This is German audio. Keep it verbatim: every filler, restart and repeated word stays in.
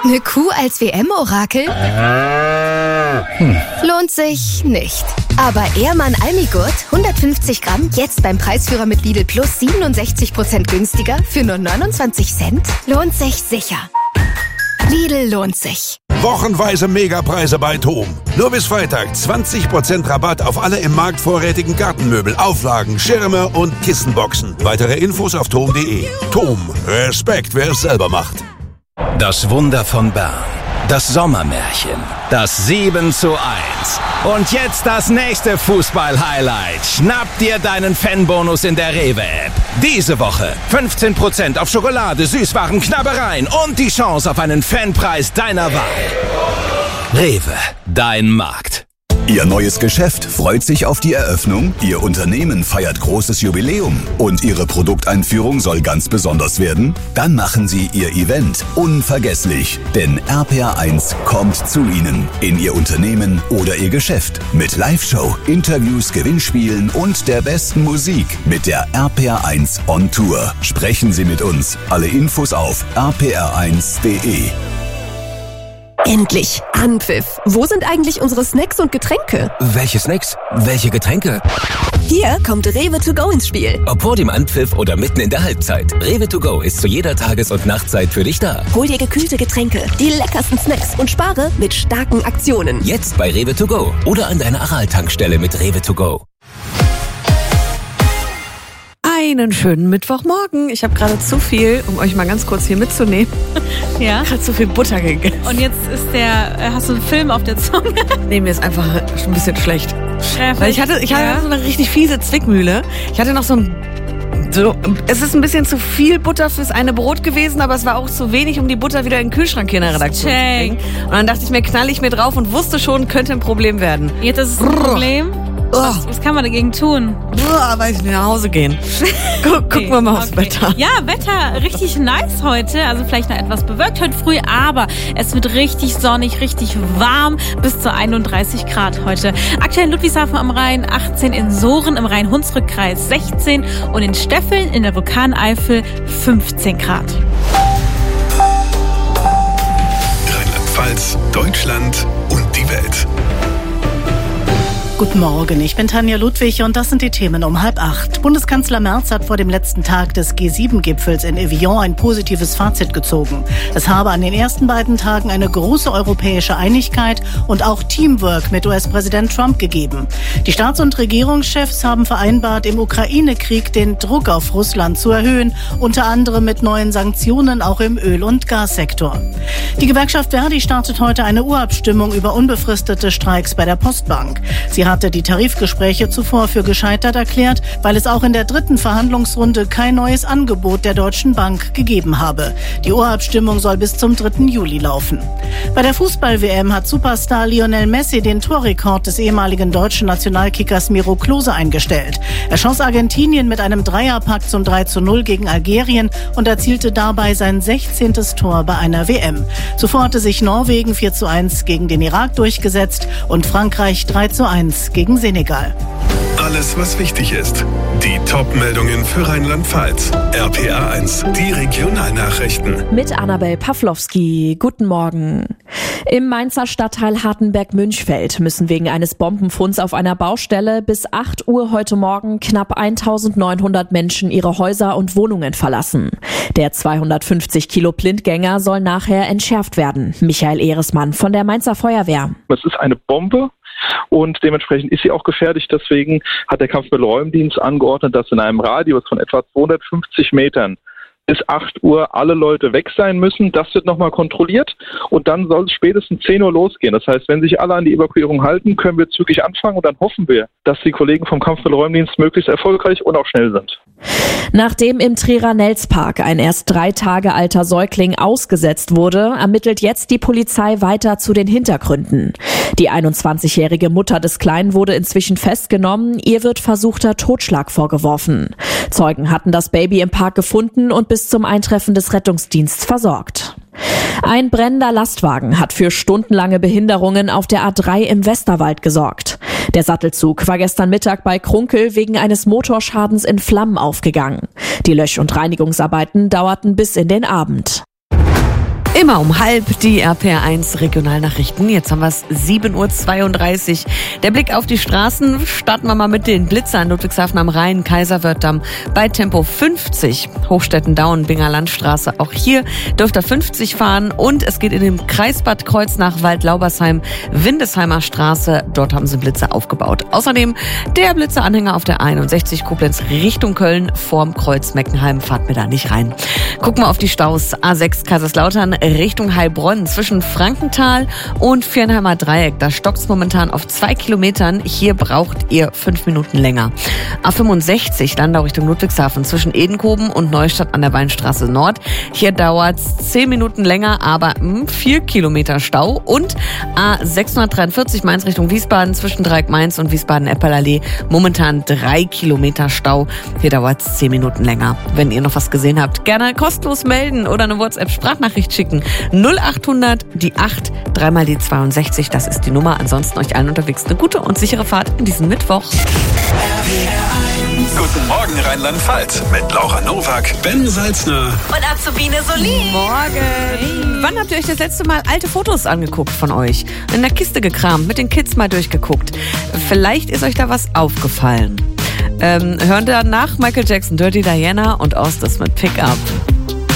Eine Kuh als W M-Orakel? Hm. Lohnt sich nicht. Aber Ehrmann Almigurt, hundertfünfzig Gramm, jetzt beim Preisführer mit Lidl Plus siebenundsechzig Prozent günstiger für nur neunundzwanzig Cent? Lohnt sich sicher. Lidl lohnt sich. Wochenweise Megapreise bei TOM. Nur bis Freitag zwanzig Prozent Rabatt auf alle im Markt vorrätigen Gartenmöbel, Auflagen, Schirme und Kissenboxen. Weitere Infos auf tom punkt de. TOM. Respekt, wer es selber macht. Das Wunder von Bern. Das Sommermärchen. Das sieben zu eins. Und jetzt das nächste Fußball-Highlight. Schnapp dir deinen Fanbonus in der Rewe-App. Diese Woche fünfzehn Prozent auf Schokolade, Süßwaren, Knabbereien und die Chance auf einen Fanpreis deiner Wahl. Rewe, dein Markt. Ihr neues Geschäft freut sich auf die Eröffnung, Ihr Unternehmen feiert großes Jubiläum und Ihre Produkteinführung soll ganz besonders werden? Dann machen Sie Ihr Event unvergesslich, denn R P R eins kommt zu Ihnen, in Ihr Unternehmen oder Ihr Geschäft. Mit Live-Show, Interviews, Gewinnspielen und der besten Musik mit der R P R eins on Tour. Sprechen Sie mit uns. Alle Infos auf r p r eins punkt de. Endlich! Anpfiff! Wo sind eigentlich unsere Snacks und Getränke? Welche Snacks? Welche Getränke? Hier kommt Rewe to go ins Spiel. Ob vor dem Anpfiff oder mitten in der Halbzeit. Rewe to go ist zu jeder Tages- und Nachtzeit für dich da. Hol dir gekühlte Getränke, die leckersten Snacks und spare mit starken Aktionen. Jetzt bei Rewe to go oder an deiner Aral-Tankstelle mit Rewe to go. Einen schönen Mittwochmorgen. Ich habe gerade zu viel, um euch mal ganz kurz hier mitzunehmen. Ja. Gerade zu viel Butter gegessen. Und jetzt ist der, hast du einen Film auf der Zunge? Nee, mir ist einfach ein bisschen schlecht. Ja, Weil ich hatte, ich hatte ja. so eine richtig fiese Zwickmühle. Ich hatte noch so ein, so, es ist ein bisschen zu viel Butter fürs eine Brot gewesen, aber es war auch zu wenig, um die Butter wieder in den Kühlschrank hier in der Redaktion Check. zu bringen. Und dann dachte ich mir, knall ich mir drauf und wusste schon, könnte ein Problem werden. Jetzt ist es ein Problem. Was, was kann man dagegen tun? Boah, weiß ich nicht, nach Hause gehen. Guck, gucken wir mal aufs okay. Wetter. Ja, Wetter richtig nice heute. Also vielleicht noch etwas bewölkt heute früh, aber es wird richtig sonnig, richtig warm. Bis zu einunddreißig Grad heute. Aktuell in Ludwigshafen am Rhein achtzehn, in Sohren im Rhein-Hunsrück-Kreis sechzehn und in Steffeln in der Vulkaneifel fünfzehn Grad. Rheinland-Pfalz, Deutschland und die Welt. Guten Morgen, ich bin Tanja Ludwig und das sind die Themen um halb acht. Bundeskanzler Merz hat vor dem letzten Tag des G sieben Gipfels in Evian ein positives Fazit gezogen. Es habe an den ersten beiden Tagen eine große europäische Einigkeit und auch Teamwork mit U S-Präsident Trump gegeben. Die Staats- und Regierungschefs haben vereinbart, im Ukraine-Krieg den Druck auf Russland zu erhöhen, unter anderem mit neuen Sanktionen auch im Öl- und Gassektor. Die Gewerkschaft Verdi startet heute eine Urabstimmung über unbefristete Streiks bei der Postbank. Sie hatte die Tarifgespräche zuvor für gescheitert erklärt, weil es auch in der dritten Verhandlungsrunde kein neues Angebot der Deutschen Bank gegeben habe. Die Urabstimmung soll bis zum dritten Juli laufen. Bei der Fußball-W M hat Superstar Lionel Messi den Torrekord des ehemaligen deutschen Nationalkickers Miro Klose eingestellt. Er schoss Argentinien mit einem Dreierpack zum drei zu null gegen Algerien und erzielte dabei sein sechzehntes Tor bei einer W M. Zuvor hatte sich Norwegen vier zu eins gegen den Irak durchgesetzt und Frankreich drei zu eins gegen Senegal. Alles, was wichtig ist. Die Top-Meldungen für Rheinland-Pfalz. R P R eins, die Regionalnachrichten. Mit Annabel Pawlowski. Guten Morgen. Im Mainzer Stadtteil Hartenberg-Münchfeld müssen wegen eines Bombenfunds auf einer Baustelle bis acht Uhr heute Morgen knapp eintausendneunhundert Menschen ihre Häuser und Wohnungen verlassen. Der zweihundertfünfzig Kilo Blindgänger soll nachher entschärft werden. Michael Ehresmann von der Mainzer Feuerwehr. Es ist eine Bombe. Und dementsprechend ist sie auch gefährlich. Deswegen hat der Kampfmittelräumdienst angeordnet, dass in einem Radius von etwa zweihundertfünfzig Metern bis acht Uhr alle Leute weg sein müssen. Das wird nochmal kontrolliert und dann soll es spätestens zehn Uhr losgehen. Das heißt, wenn sich alle an die Evakuierung halten, können wir zügig anfangen und dann hoffen wir, dass die Kollegen vom Kampfmittelräumdienst möglichst erfolgreich und auch schnell sind. Nachdem im Trierer Nelspark ein erst drei Tage alter Säugling ausgesetzt wurde, ermittelt jetzt die Polizei weiter zu den Hintergründen. Die einundzwanzigjährige Mutter des Kleinen wurde inzwischen festgenommen. Ihr wird versuchter Totschlag vorgeworfen. Zeugen hatten das Baby im Park gefunden und bis zum Eintreffen des Rettungsdienstes versorgt. Ein brennender Lastwagen hat für stundenlange Behinderungen auf der A drei im Westerwald gesorgt. Der Sattelzug war gestern Mittag bei Krunkel wegen eines Motorschadens in Flammen aufgegangen. Die Lösch- und Reinigungsarbeiten dauerten bis in den Abend. Immer um halb die R P R eins Regionalnachrichten. Jetzt haben wir es sieben Uhr zweiunddreißig. Der Blick auf die Straßen. Starten wir mal mit den Blitzern. Ludwigshafen am Rhein, Kaiserwerth-Damm bei Tempo fünfzig. Hochstetten-Daun, Binger Landstraße. Auch hier dürft ihr fünfzig fahren. Und es geht in den Kreisbad Kreuznach, Wald-Laubersheim, Windesheimer Straße. Dort haben sie Blitzer aufgebaut. Außerdem der Blitzeranhänger auf der einundsechzig Koblenz Richtung Köln vorm Kreuz Meckenheim. Fahrt mir da nicht rein. Gucken wir auf die Staus. A sechs Kaiserslautern Richtung Heilbronn zwischen Frankenthal und Viernheimer Dreieck. Da stockt's momentan auf zwei Kilometern. Hier braucht ihr fünf Minuten länger. A fünfundsechzig Landau Richtung Ludwigshafen zwischen Edenkoben und Neustadt an der Weinstraße Nord. Hier dauert's zehn Minuten länger, aber mh, vier Kilometer Stau. Und A sechshundertdreiundvierzig Mainz Richtung Wiesbaden zwischen Dreieck-Mainz und Wiesbaden-Eppelallee. Momentan drei Kilometer Stau. Hier dauert's zehn Minuten länger. Wenn ihr noch was gesehen habt, gerne kostenlos melden oder eine WhatsApp-Sprachnachricht schicken. null achthundert, die acht, dreimal die zweiundsechzig, das ist die Nummer. Ansonsten euch allen unterwegs eine gute und sichere Fahrt in diesen Mittwoch. Guten Morgen Rheinland-Pfalz mit Laura Nowak, Ben Salzner und Azubine Solin. Morgen. Hey. Wann habt ihr euch das letzte Mal alte Fotos angeguckt von euch? In der Kiste gekramt, mit den Kids mal durchgeguckt. Vielleicht ist euch da was aufgefallen. Ähm, hören danach Michael Jackson, Dirty Diana und Ostis mit Pick Up.